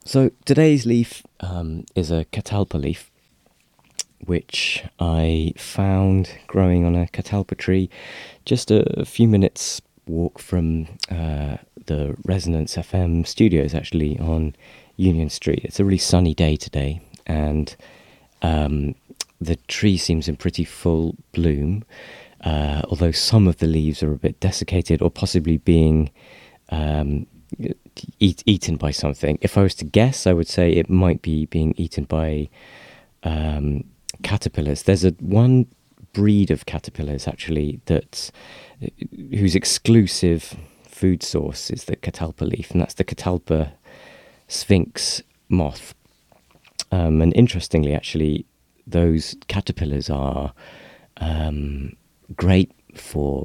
So today's leaf is a catalpa leaf, which I found growing on a catalpa tree just a few minutes walk from the Resonance FM studios, actually, on Union Street. It's a really sunny day today, and the tree seems in pretty full bloom, although some of the leaves are a bit desiccated or possibly being eaten by something. If I was to guess, I would say it might be being eaten by caterpillars. There's one breed of caterpillars, actually, whose exclusive food source is the catalpa leaf, and that's the catalpa sphinx moth. And interestingly, actually, those caterpillars are great for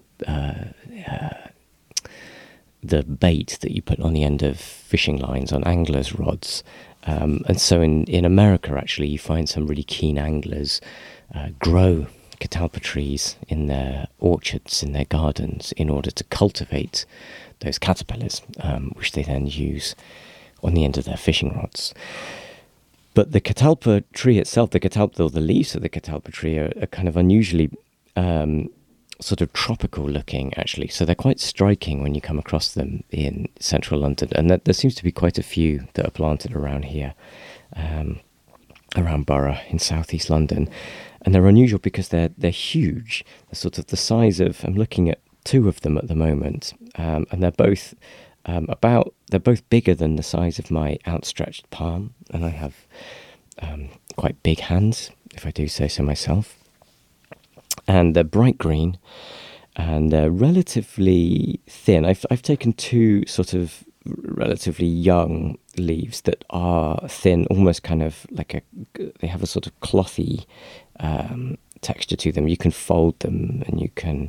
the bait that you put on the end of fishing lines, on anglers' rods. And so in America, actually, you find some really keen anglers grow catalpa trees in their orchards, in their gardens, in order to cultivate those caterpillars, which they then use on the end of their fishing rods. But the catalpa tree itself, the leaves of the catalpa tree are kind of unusually sort of tropical looking, actually. So they're quite striking when you come across them in central London. And there seems to be quite a few that are planted around here, around Borough in southeast London. And they're unusual because they're huge. They're sort of the size of, I'm looking at two of them at the moment, and they're both they're both bigger than the size of my outstretched palm. And I have quite big hands, if I do say so myself. And they're bright green, and they're relatively thin. I've taken two sort of relatively young leaves that are thin, almost kind of like they have a sort of clothy texture to them. You can fold them and you can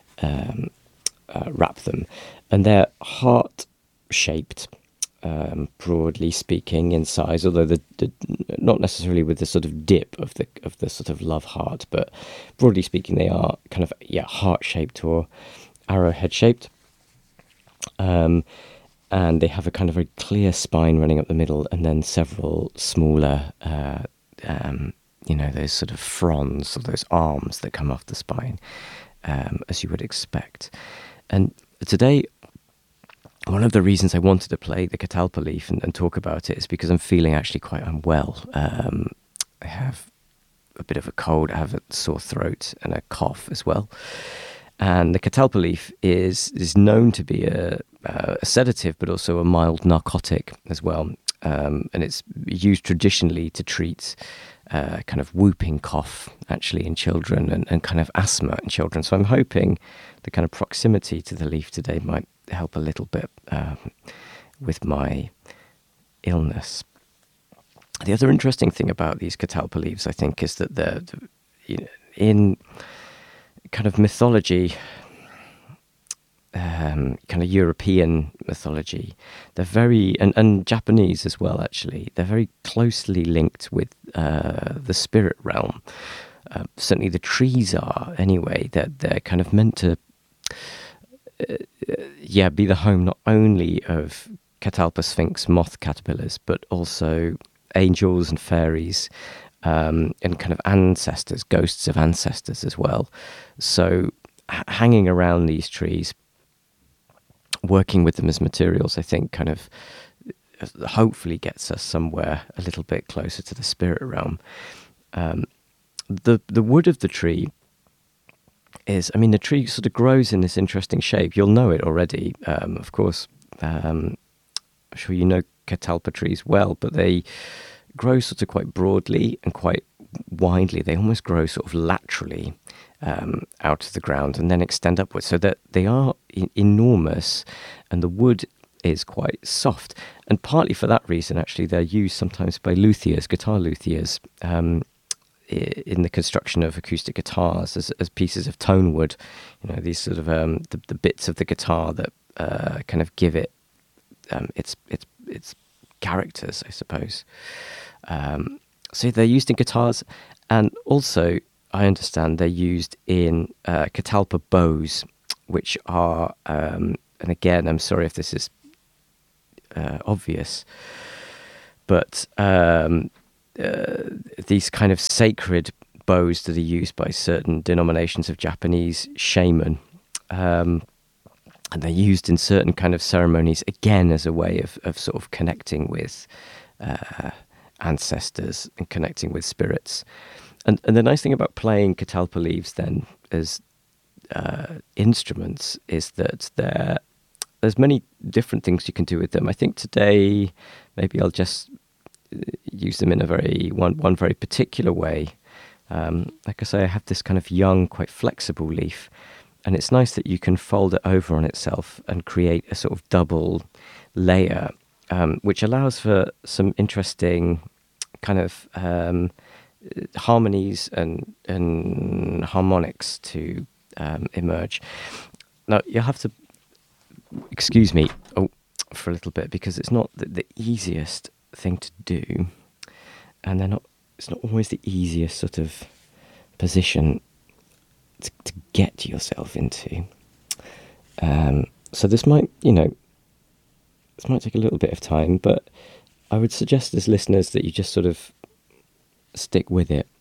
wrap them, and they're heart-shaped, broadly speaking, in size, although not necessarily with the sort of dip of the sort of love heart, but broadly speaking, they are kind of heart-shaped or arrowhead-shaped, and they have a kind of very clear spine running up the middle, and then several smaller, those sort of fronds or those arms that come off the spine, as you would expect. And today, one of the reasons I wanted to play the catalpa leaf and talk about it is because I'm feeling actually quite unwell. I have a bit of a cold, I have a sore throat and a cough as well. And the catalpa leaf is known to be a sedative, but also a mild narcotic as well. And it's used traditionally to treat kind of whooping cough, actually, in children, and kind of asthma in children. So I'm hoping the kind of proximity to the leaf today might help a little bit with my illness. The other interesting thing about these catalpa leaves, I think, is that they're in kind of mythology, kind of European mythology, they're very, and Japanese as well, actually, they're very closely linked with the spirit realm. Certainly the trees are, anyway. They're kind of meant to be the home not only of catalpa sphinx moth caterpillars, but also angels and fairies, and kind of ancestors, ghosts of ancestors as well. So hanging around these trees, working with them as materials, I think kind of hopefully gets us somewhere a little bit closer to the spirit realm. The wood of the tree is, the tree sort of grows in this interesting shape. You'll know it already, of course. I'm sure you know catalpa trees well, but they grow sort of quite broadly and quite widely. They almost grow sort of laterally out of the ground and then extend upwards, so that they are enormous, and the wood is quite soft. And partly for that reason, actually, they're used sometimes by luthiers, guitar luthiers, in the construction of acoustic guitars as pieces of tone wood. These sort of the bits of the guitar that kind of give it its characters, I suppose. So they're used in guitars, and also I understand they're used in catalpa bows, which are, and again, I'm sorry if this is obvious, but these kind of sacred bows that are used by certain denominations of Japanese shaman. And they're used in certain kind of ceremonies, again, as a way of sort of connecting with ancestors and connecting with spirits. And the nice thing about playing catalpa leaves then as instruments is that there's many different things you can do with them. I think today maybe I'll just use them in a one very particular way. Like I say, I have this kind of young, quite flexible leaf, and it's nice that you can fold it over on itself and create a sort of double layer, which allows for some interesting kind of harmonies and harmonics to emerge. Now, you'll have to excuse me for a little bit, because it's not the easiest thing to do, and it's not always the easiest sort of position to get yourself into. So this might take a little bit of time, but I would suggest as listeners that you just sort of stick with it